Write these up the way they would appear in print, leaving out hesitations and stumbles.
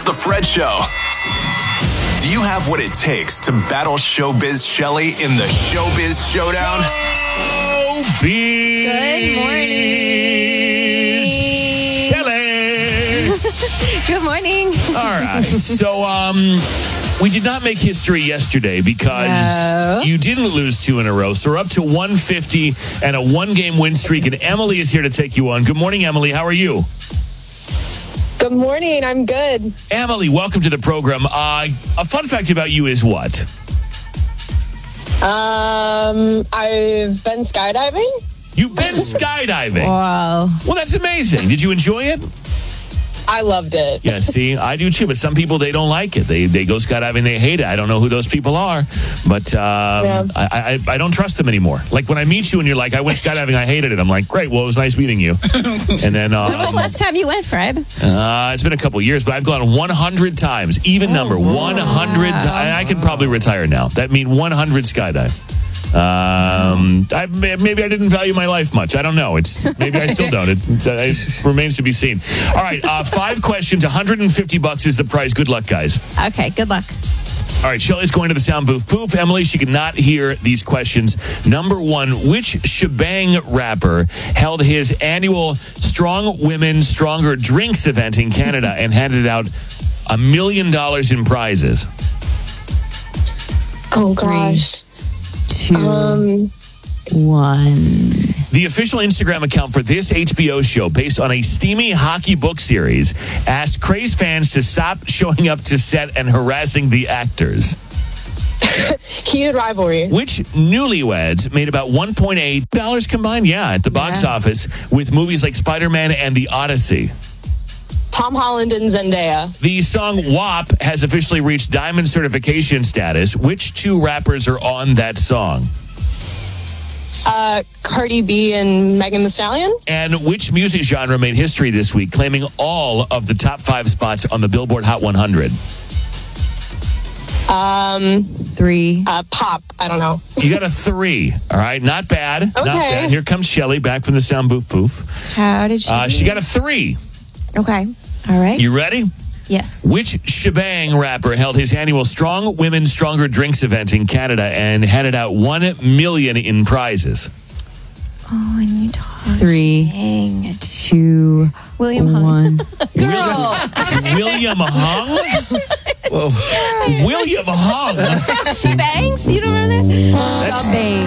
It's the Fred Show. Do you have what it takes to battle Showbiz Shelley in the Showbiz Showdown? Showbiz. Good morning, Shelley. Good morning. All right. So, we did not make history yesterday because you didn't lose 2 in a row. So we're up to 150 and a 1-game win streak. And Emily is here to take you on. Good morning, Emily. How are you? Good morning. I'm good. Emily, welcome to the program. A fun fact about you is what? I've been skydiving. You've been skydiving. Wow. Well, that's amazing. Did you enjoy it? I loved it. Yeah, see, I do too. But some people, they don't like it. They go skydiving, they hate it. I don't know who those people are, but I don't trust them anymore. Like when I meet you and you're like, I went skydiving, I hated it. I'm like, great. Well, it was nice meeting you. And then When was the last time you went, Fred? it's been a couple years, but I've gone 100 times. Even number, 100. I could probably retire now. That means 100 skydive. Maybe I didn't value my life much. I don't know. Maybe I still don't. It remains to be seen. All right, 5 questions. $150 is the prize. Good luck, guys. Okay, good luck. All right, Shelley's going to the sound booth. Poof, Emily, she cannot hear these questions. Number 1, which shebang rapper held his annual Strong Women, Stronger Drinks event in Canada and handed out $1 million in prizes? Oh, gosh. 2, 1. The official Instagram account for this HBO show, based on a steamy hockey book series, asked Craze fans to stop showing up to set and harassing the actors. Heated rivalry. Which newlyweds made about $1.8 combined? Yeah, at the box office with movies like Spider-Man and The Odyssey. Tom Holland and Zendaya. The song WAP has officially reached diamond certification status. Which 2 rappers are on that song? Cardi B and Megan Thee Stallion. And which music genre made history this week, claiming all of the top 5 spots on the Billboard Hot 100? 3. Pop. I don't know. You got a 3. All right, not bad. Okay. Not bad. Here comes Shelley back from the sound booth. Poof. How did she? She got a 3. Okay. All right. You ready? Yes. Which shebang rapper held his annual Strong Women, Stronger Drinks event in Canada and handed out $1 million in prizes? Oh, I need to 3, 2, William Hung. 1. William Hung? Whoa. William Hung? She bangs? You don't remember that?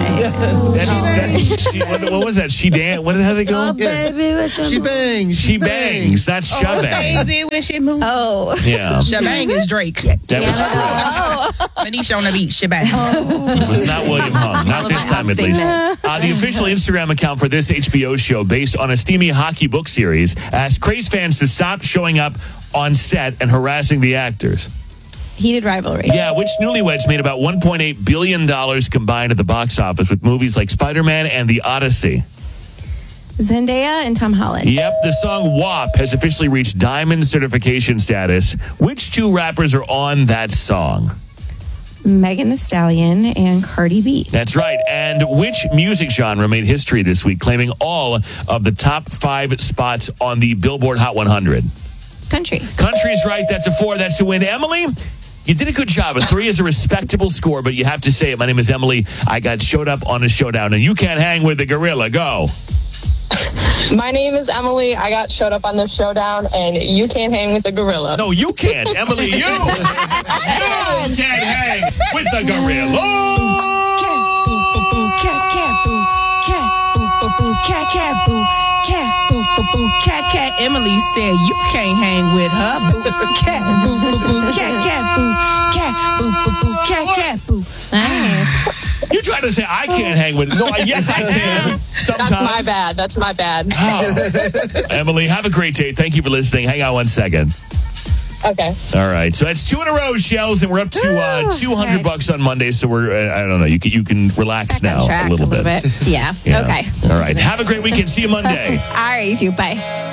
What was that? She dance? What how they go? She bangs. She bangs. That's shabang. Baby, when she moves. Oh. Yeah. Shebang is Drake. That was Manisha on the beat. Shebang. It was not William Hung. Not this time, at least. The official Instagram account for this HBO show, based on a steamy hockey book series, asked Craze fans to stop showing up on set and harassing the actors. Heated rivalry. Yeah, which newlyweds made about $1.8 billion combined at the box office with movies like Spider-Man and The Odyssey. Zendaya and Tom Holland. Yep, the song WAP has officially reached diamond certification status. Which 2 rappers are on that song? Megan Thee Stallion and Cardi B. That's right. And which music genre made history this week, claiming all of the top 5 spots on the Billboard Hot 100? Country. Country's right. That's a 4. That's a win. Emily, you did a good job. A 3 is a respectable score, but you have to say it. My name is Emily. I got showed up on a showdown, and you can't hang with the gorilla. Go. My name is Emily. I got showed up on the showdown, and you can't hang with the gorilla. No, you can't. Emily, you can't hang with the gorilla. Cat. Emily said you can't hang with her. Cat, boo, boo, boo, cat, boo, cat, boo, boo, boo, cat, boo. You trying to say I can't hang with? No, yes, I can. Sometimes. That's my bad. That's my bad. Oh. Emily, have a great day. Thank you for listening. Hang on one second. Okay. All right. So that's 2 in a row, Shells, and we're up to $200 on Monday. So we're I don't know. You can relax now a little bit. Yeah. Yeah. Okay. All right. Have a great weekend. See you Monday. All right, you too. Bye.